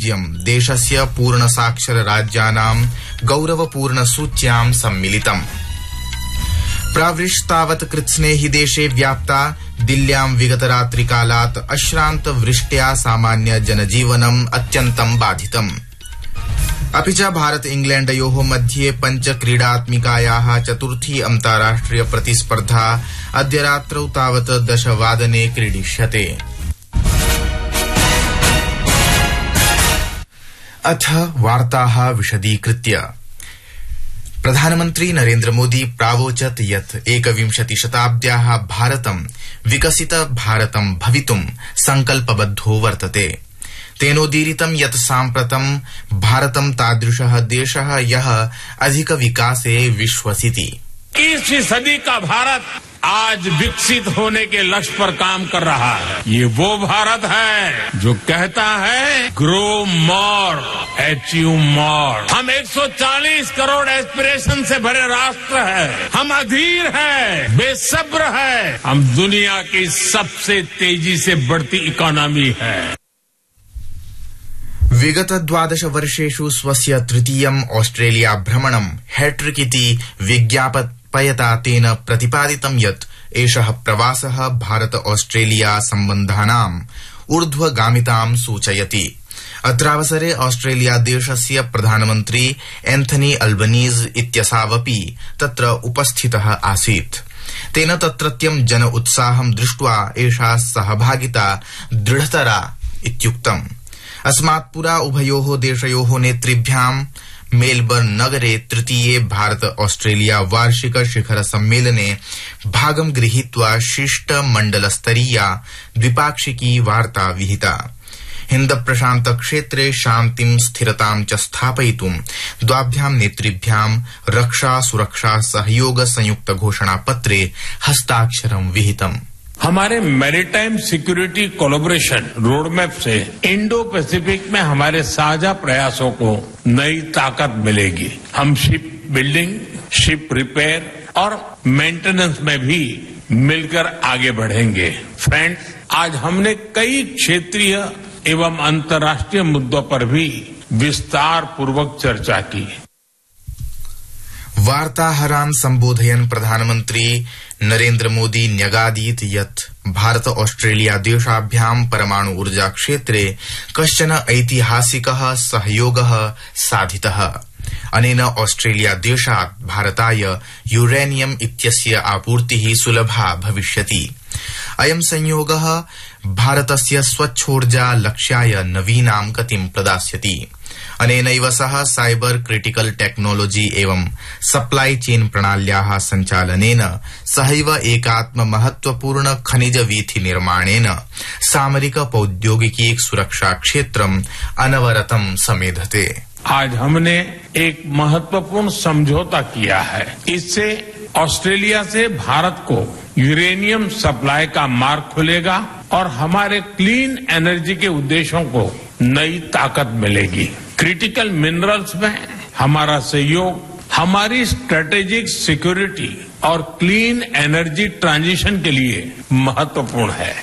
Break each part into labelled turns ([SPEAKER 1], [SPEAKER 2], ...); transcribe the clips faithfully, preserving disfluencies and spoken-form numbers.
[SPEAKER 1] राज्यं देशस्य पूर्णसाक्षर राज्यानां गौरवपूर्ण सूच्यां सम्मिलितम्। प्रावृष्टावत् कृत्स्नेहि देशे व्याप्ता दिल्ल्यां विगतरात्रिकालात् अश्रान्त वृष्ट्या सामान्य जनजीवनम् अत्यन्तं बाधितम्। अपि च भारत इंग्लैण्डयोः मध्ये पंच क्रीडात्मिकायाः चतुर्थी अन्ताराष्ट्रिय प्रतिस्पर्धा अद्य रात्रौ तावत् दशवादने क्रीडिष्यते। अथ वार्ताः विशदीकृत्य। प्रधानमन्त्री नरेन्द्र मोदी प्रावोचत् यत् एकविंशतिशताब्द्याः भारतं विकसित भारतं भवितुं संकल्पबद्धो वर्तते। तेनोदीरितं यत् साम्प्रतं भारतं तादृशः देशः यः अधिक विकासे विश्वसिति।
[SPEAKER 2] इक्कीसवीं सदी का भारत आज विकसित होने के लक्ष्य पर काम कर रहा है। ये वो भारत है जो कहता है ग्रो मोर, अचीव मोर। हम एक सौ चालीस करोड़ एस्पिरेशन से भरे राष्ट्र है। हम अधीर है, बेसब्र है। हम दुनिया की सबसे तेजी से बढ़ती इकोनॉमी है।
[SPEAKER 1] विगत द्वादश वर्षेषु स्वस्य तृतीयम् ऑस्ट्रेलिया भ्रमणं हैट्रिक इति विज्ञापयता तेन प्रतिपादितं यत् एषः प्रवासः भारत ऑस्ट्रेलिया सम्बन्धानाम् ऊर्ध्वगामितां सूचयति। अत्रावसरे ऑस्ट्रेलिया देशस्य प्रधानमन्त्री एन्थनी अल्बनीज इत्यसावपि तत्र उपस्थितः आसीत्। तेन तत्रत्यं जन उत्साहं दृष्ट्वा एषा सहभागिता दृढतरा इत्युक्तम्। अस्मात् पुरा उभयोः देशयोः नेतृभ्यां मेलबर्न नगरे तृतीये भारत ऑस्ट्रेलिया वार्षिक शिखर सम्मेलने भागं गृहीत्वा शिष्ट मण्डलस्तरीया द्विपाक्षिकी वार्ता विहिता। हिन्द प्रशान्त क्षेत्रे शान्तिं स्थिरतां च स्थापयितुं द्वाभ्यां नेतृभ्यां रक्षा सुरक्षा सहयोग संयुक्त घोषणापत्रे हस्ताक्षरं विहितम्।
[SPEAKER 2] हमारे मैरीटाइम सिक्योरिटी कोलैबोरेशन रोडमैप से इंडो पैसिफिक में हमारे साझा प्रयासों को नई ताकत मिलेगी। हम शिप बिल्डिंग, शिप रिपेयर और मेंटेनेंस में भी मिलकर आगे बढ़ेंगे। फ्रेंड्स, आज हमने कई क्षेत्रीय एवं अंतर्राष्ट्रीय मुद्दों पर भी विस्तार पूर्वक चर्चा की।
[SPEAKER 1] वार्ताहरान् सम्बोधयन् प्रधानमन्त्री नरेन्द्र मोदी न्यगादीत् यत् भारत ऑस्ट्रेलिया देशाभ्यां परमाणु ऊर्जा क्षेत्रे कश्चन ऐतिहासिकः सहयोगः साधितः। अनेन ऑस्ट्रेलिया देशात् भारताय यूरेनियम इत्यस्य आपूर्तिः सुलभा भविष्यति। अयं संयोगः भारतस्य स्वच्छोर्जा लक्ष्याय नवीनां गतिं प्रदास्यति। अनेनैव सह साइबर क्रिटिकल टेक्नोलॉजी एवं सप्लाई चेन प्रणाल्याः सञ्चालनेन सहैव एकात्म महत्वपूर्ण खनिज वीथि निर्माणेन सामरिक प्रौद्योगिकी सुरक्षा क्षेत्रम् अनवरतं समेधते।
[SPEAKER 2] आज हमने एक महत्वपूर्ण समझौता किया है। इससे ऑस्ट्रेलिया से भारत को यूरेनियम सप्लाई का मार्ग खुलेगा और हमारे क्लीन एनर्जी के उद्देश्यों को नई ताकत मिलेगी। क्रिटिकल मिनरल्स में हमारा सहयोग हमारी स्ट्रेटेजिक सिक्योरिटी और क्लीन एनर्जी ट्रांजिशन के लिए महत्वपूर्ण है।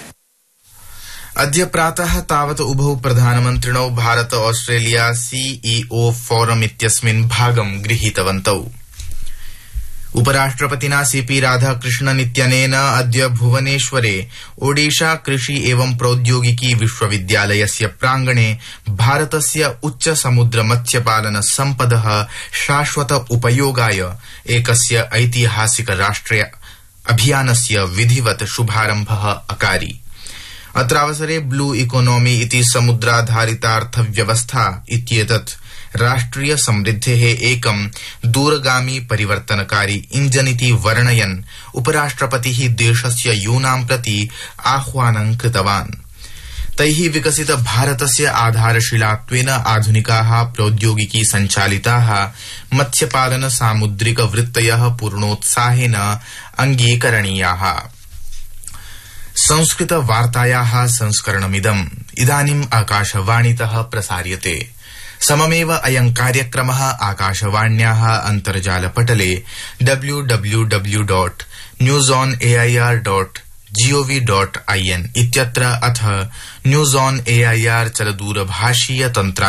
[SPEAKER 1] अद्य प्रातः तावत् उभौ प्रधानमन्त्रिणौ भारत ऑस्ट्रेलिया सीईओ फोरम इत्यस्मिन् भागं गृहीतवन्तौ। उपराष्ट्रपतिना सीपी राधाकृष्णन् इत्यनेन अद्य भुवनेश्वरे ओडिशा कृषि एवं प्रौद्योगिकी विश्वविद्यालयस्य प्रांगणे भारतस्य उच्च समुद्र मत्स्यपालन सम्पदः शाश्वत उपयोगाय एकस्य ऐतिहासिक राष्ट्रिय अभियानस्य विधिवत् शुभारम्भः अकारि। अत्रावसरे ब्लू इकोनॉमी इति समुद्राधारितार्थव्यवस्था इत्येतत् राष्ट्रिय समृद्धेः एकं दूरगामी परिवर्तनकारी इंजनिति वर्णयन् उपराष्ट्रपतिः देशस्य यूनां प्रति आह्वानं कृतवान्। तैः विकसित भारतस्य आधारशिलात्वेन आधुनिकाः प्रौद्योगिकी सञ्चालिताः मत्स्यपालन सामुद्रिक वृत्तयः पूर्णोत्साहेन अङ्गीकरणीयाः। संस्कृत वार्तायाः संस्करणमिदम् इदानीम् आकाशवाणीतः प्रसार्यते। सममेव अयं कार्यक्रमः आकाशवाण्याः अन्तर्जालपटले W W W dot news on AIR dot gov dot IN इत्यत्र अथ न्यूज ऑन एआईआर चलदूरभाषीय तन्त्र